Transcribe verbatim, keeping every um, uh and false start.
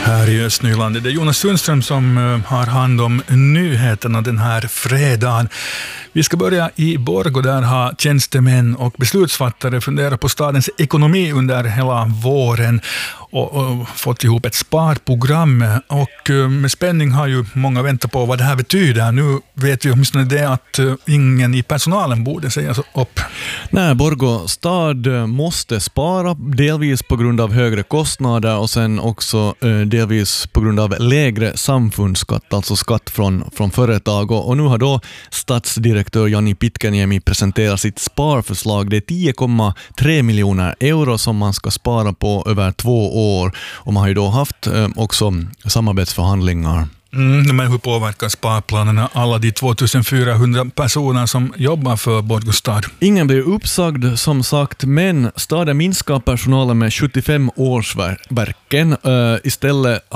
Här i Östnyland. Det är Jonas Sundström som har hand om nyheterna den här fredagen. Vi ska börja i Borgå, där har tjänstemän och beslutsfattare funderat på stadens ekonomi under hela våren och, och fått ihop ett sparprogram. Och med spänning har ju många väntat på vad det här betyder. Nu vet vi åtminstone det att ingen i personalen borde sägas upp. Nej, Borgå stad måste spara, delvis på grund av högre kostnader och sen också eh, delvis på grund av lägre samfundsskatt, alltså skatt från, från företag. Och, och nu har då stadsdirektör Jani Pitkaniemi presenterat sitt sparförslag. Det är tio komma tre miljoner euro som man ska spara på över två år. Och man har ju då haft eh, också samarbetsförhandlingar. Mm, men hur påverkar sparplanerna alla de tvåtusenfyrahundra personer som jobbar för Borgå stad? Ingen blir uppsagd som sagt, men staden minskar personalen med sjuttiofem årsverken. Uh, istället